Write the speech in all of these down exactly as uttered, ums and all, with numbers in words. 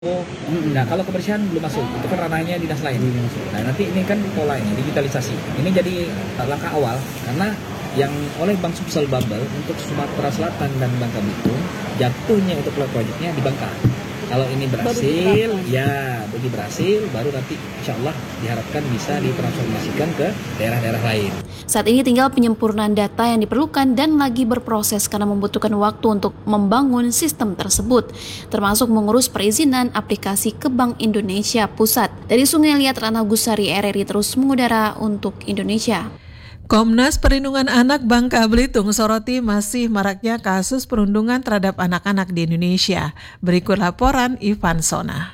Oh, nah kalau kebersihan belum masuk, itu kan ranahnya dinas lain. Nah nanti ini kan polanya digitalisasi. Ini jadi langkah awal karena yang oleh Bank Sumsel Bubble untuk Sumatera Selatan dan Bangka Belitung jatuhnya itu proyeknya di Bangka. Kalau ini berhasil, ya bagi berhasil, baru nanti insya Allah diharapkan bisa ditransformasikan ke daerah-daerah lain. Saat ini tinggal penyempurnaan data yang diperlukan dan lagi berproses karena membutuhkan waktu untuk membangun sistem tersebut, termasuk mengurus perizinan aplikasi ke Bank Indonesia Pusat. Dari Sungai Liat, Rana Gusari, R R I terus mengudara untuk Indonesia. Komnas Perlindungan Anak Bangka Belitung soroti masih maraknya kasus perundungan terhadap anak-anak di Indonesia. Berikut laporan Ivan Sona.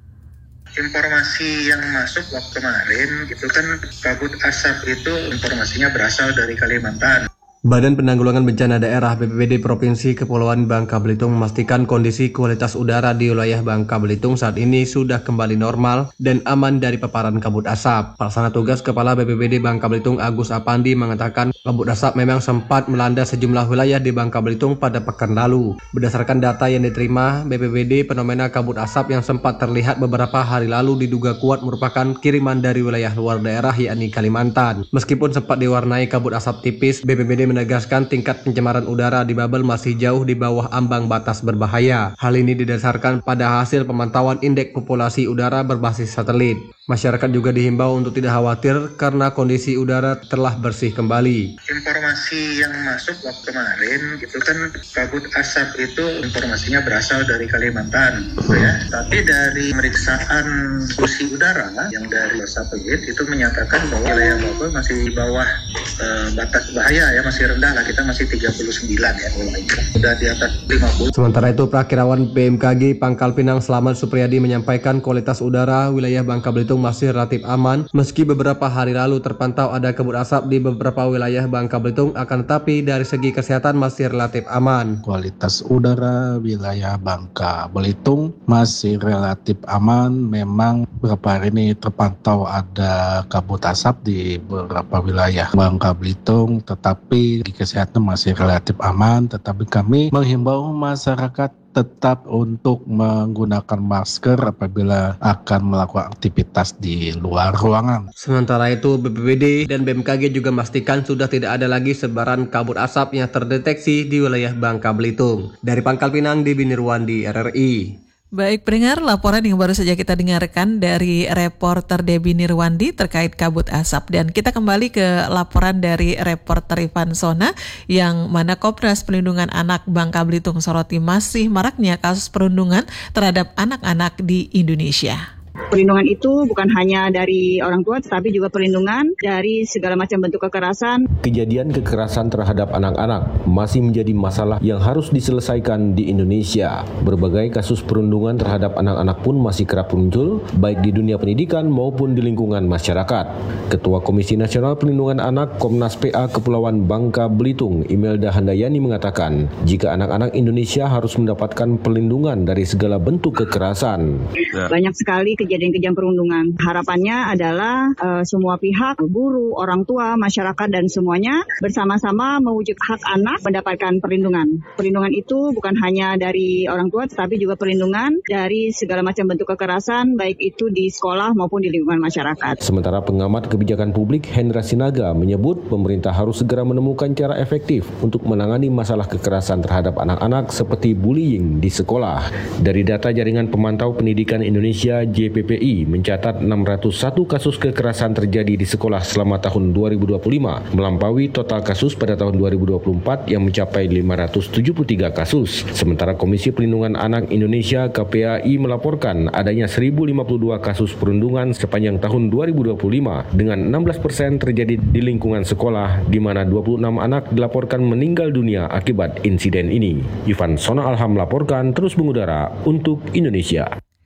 Informasi yang masuk waktu kemarin itu kan kabut asap itu informasinya berasal dari Kalimantan. Badan Penanggulangan Bencana Daerah B P B D Provinsi Kepulauan Bangka Belitung memastikan kondisi kualitas udara di wilayah Bangka Belitung saat ini sudah kembali normal dan aman dari paparan kabut asap. Pelaksana tugas Kepala B P B D Bangka Belitung Agus Apandi mengatakan kabut asap memang sempat melanda sejumlah wilayah di Bangka Belitung pada pekan lalu. Berdasarkan data yang diterima B P B D, fenomena kabut asap yang sempat terlihat beberapa hari lalu diduga kuat merupakan kiriman dari wilayah luar daerah yakni Kalimantan. Meskipun sempat diwarnai kabut asap tipis, B P B D menegaskan tingkat pencemaran udara di Babel masih jauh di bawah ambang batas berbahaya. Hal ini didasarkan pada hasil pemantauan indeks populasi udara berbasis satelit. Masyarakat juga dihimbau untuk tidak khawatir karena kondisi udara telah bersih kembali. Informasi yang masuk waktu kemarin itu kan kabut asap itu informasinya berasal dari Kalimantan, gitu ya. Tapi dari pemeriksaan polusi udara yang dari satelit itu menyatakan bahwa wilayah Babel masih di bawah uh, batas bahaya ya, masih rendah lah, kita masih tiga puluh sembilan ya, sudah di atas lima puluh. Sementara itu Prakirawan B M K G Pangkal Pinang Slamet Supriyadi menyampaikan kualitas udara wilayah Bangka Belitung masih relatif aman meski beberapa hari lalu terpantau ada kabut asap di beberapa wilayah Bangka Belitung, akan tetapi dari segi kesehatan masih relatif aman. Kualitas udara wilayah Bangka Belitung masih relatif aman. Memang beberapa hari ini terpantau ada kabut asap di beberapa wilayah Bangka Belitung, tetapi di kesehatan masih relatif aman. Tetapi kami menghimbau masyarakat tetap untuk menggunakan masker apabila akan melakukan aktivitas di luar ruangan. Sementara itu B P B D dan B M K G juga memastikan sudah tidak ada lagi sebaran kabut asap yang terdeteksi di wilayah Bangka Belitung. Dari Pangkal Pinang, Debi Nirwandi, R R I. Baik pendengar, laporan yang baru saja kita dengarkan dari reporter Debi Nirwandi terkait kabut asap. Dan kita kembali ke laporan dari reporter Ivan Sona yang mana Komnas Perlindungan Anak Bangka Belitung soroti masih maraknya kasus perundungan terhadap anak-anak di Indonesia. Perlindungan itu bukan hanya dari orang tua, tetapi juga perlindungan dari segala macam bentuk kekerasan. Kejadian kekerasan terhadap anak-anak masih menjadi masalah yang harus diselesaikan di Indonesia. Berbagai kasus perundungan terhadap anak-anak pun masih kerap muncul, baik di dunia pendidikan maupun di lingkungan masyarakat. Ketua Komisi Nasional Perlindungan Anak Komnas P A Kepulauan Bangka Belitung, Imelda Handayani mengatakan, jika anak-anak Indonesia harus mendapatkan perlindungan dari segala bentuk kekerasan. Banyak sekali kejadian-kejadian perundungan. Harapannya adalah uh, semua pihak, guru, orang tua, masyarakat, dan semuanya bersama-sama mewujud hak anak mendapatkan perlindungan. Perlindungan itu bukan hanya dari orang tua, tetapi juga perlindungan dari segala macam bentuk kekerasan, baik itu di sekolah maupun di lingkungan masyarakat. Sementara pengamat kebijakan publik Hendra Sinaga menyebut pemerintah harus segera menemukan cara efektif untuk menangani masalah kekerasan terhadap anak-anak seperti bullying di sekolah. Dari data Jaringan Pemantau Pendidikan Indonesia J P P I mencatat enam ratus satu kasus kekerasan terjadi di sekolah selama tahun dua ribu dua puluh lima, melampaui total kasus pada tahun dua ribu dua puluh empat yang mencapai lima ratus tujuh puluh tiga kasus. Sementara Komisi Perlindungan Anak Indonesia K P A I melaporkan adanya seribu lima puluh dua kasus perundungan sepanjang tahun dua ribu dua puluh lima dengan enam belas persen terjadi di lingkungan sekolah, di mana dua puluh enam anak dilaporkan meninggal dunia akibat insiden ini. Ivan Sona Alham melaporkan, terus mengudara untuk Indonesia.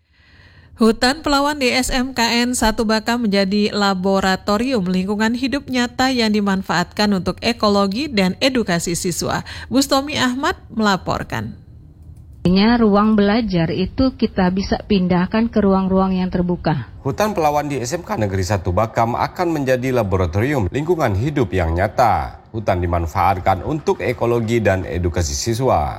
Hutan Pelawan di S M K N satu Baka menjadi laboratorium lingkungan hidup nyata yang dimanfaatkan untuk ekologi dan edukasi siswa. Bustomi Ahmad melaporkan. Ruang belajar itu kita bisa pindahkan ke ruang-ruang yang terbuka. Hutan Pelawan di S M K Negeri satu Bakam akan menjadi laboratorium lingkungan hidup yang nyata. Hutan dimanfaatkan untuk ekologi dan edukasi siswa.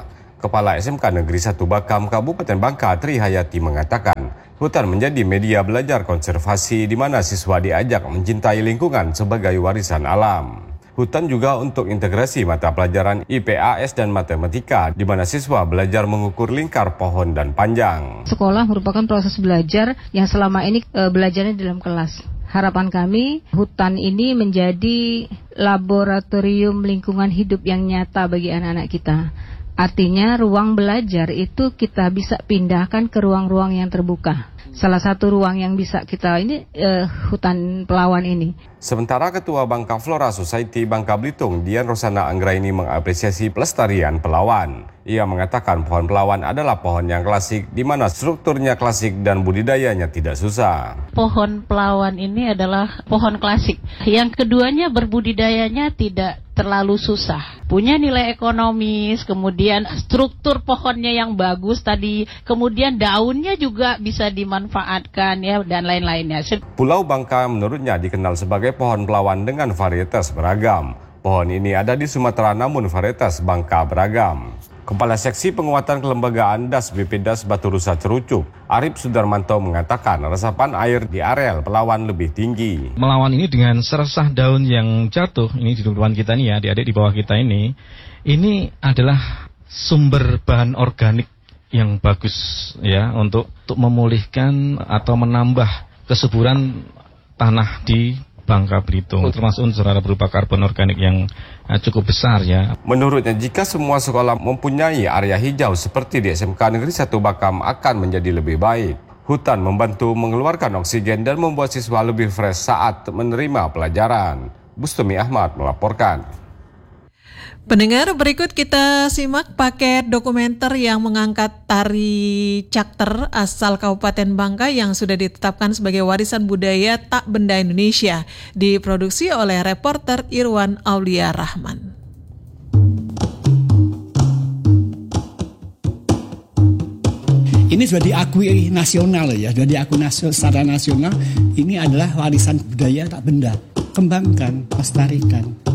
Kepala S M K Negeri satu Bakam, Kabupaten Bangka, Tri Hayati mengatakan, hutan menjadi media belajar konservasi di mana siswa diajak mencintai lingkungan sebagai warisan alam. Hutan juga untuk integrasi mata pelajaran I P A S dan matematika, di mana siswa belajar mengukur lingkar pohon dan panjang. Sekolah merupakan proses belajar yang selama ini e, belajarnya dalam kelas. Harapan kami, hutan ini menjadi laboratorium lingkungan hidup yang nyata bagi anak-anak kita. Artinya ruang belajar itu kita bisa pindahkan ke ruang-ruang yang terbuka. Salah satu ruang yang bisa kita ini eh, hutan Pelawan ini. Sementara Ketua Bangka Flora Society Bangka Belitung, Dian Rosana Anggraini mengapresiasi pelestarian Pelawan. Ia mengatakan pohon Pelawan adalah pohon yang klasik, di mana strukturnya klasik dan budidayanya tidak susah. Pohon Pelawan ini adalah pohon klasik. Yang keduanya berbudidayanya tidak terlalu susah. Punya nilai ekonomis, kemudian struktur pohonnya yang bagus tadi, kemudian daunnya juga bisa dimanfaatkan ya dan lain-lainnya. Pulau Bangka menurutnya dikenal sebagai pohon Pelawan dengan varietas beragam. Pohon ini ada di Sumatera namun varietas Bangka beragam. Kepala Seksi Penguatan Kelembagaan D A S B P D A S Batu Rusa Cerucuk, Arif Sudarmanto mengatakan resapan air di areal Pelawan lebih tinggi. Melawan ini dengan seresah daun yang jatuh, ini di depan kita nih ya, adik-adik di bawah kita ini, ini adalah sumber bahan organik yang bagus ya untuk, untuk memulihkan atau menambah kesuburan tanah di Bangka Belitung, termasuk unsur berupa karbon organik yang uh, cukup besar ya. Menurutnya, jika semua sekolah mempunyai area hijau seperti di S M K Negeri satu Bakam akan menjadi lebih baik. Hutan membantu mengeluarkan oksigen dan membuat siswa lebih fresh saat menerima pelajaran. Bustami Ahmad melaporkan. Pendengar, berikut kita simak paket dokumenter yang mengangkat tari cakter asal Kabupaten Bangka yang sudah ditetapkan sebagai warisan budaya tak benda Indonesia, diproduksi oleh reporter Irwan Aulia Rahman. Ini sudah diakui nasional ya, sudah diakui nasional, secara nasional. Ini adalah warisan budaya tak benda. Kembangkan, lestarikan.